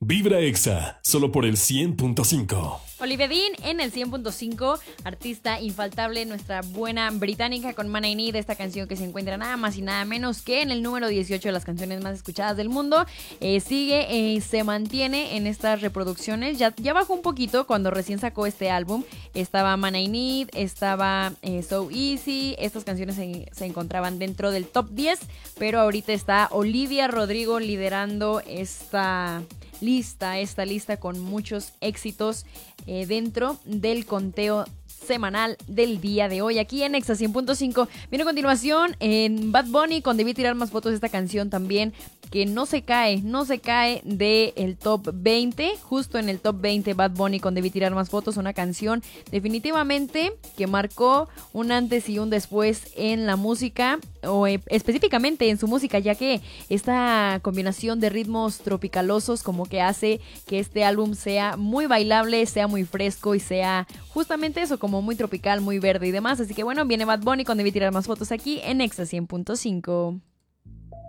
Vibra Exa, solo por el 100.5. Olivia Dean en el 100.5, artista infaltable, nuestra buena británica con Man I Need, esta canción que se encuentra nada más y nada menos que en el número 18 de las canciones más escuchadas del mundo. Se mantiene en estas reproducciones, ya bajó un poquito cuando recién sacó este álbum. Estaba Man I Need, estaba So Easy, estas canciones se encontraban dentro del top 10, pero ahorita está Olivia Rodrigo liderando esta lista con muchos éxitos dentro del conteo semanal del día de hoy aquí en Exa 100.5. Viene a continuación en Bad Bunny con Debí Tirar Más Fotos, esta canción también que no se cae del top 20, justo en el top 20 Bad Bunny con Debí Tirar Más Fotos, una canción definitivamente que marcó un antes y un después en la música, o específicamente en su música, ya que esta combinación de ritmos tropicalosos como que hace que este álbum sea muy bailable, sea muy fresco y sea justamente eso, como muy tropical, muy verde y demás. Así que bueno, viene Bad Bunny con Debí Tirar Más Fotos aquí en Exa 100.5.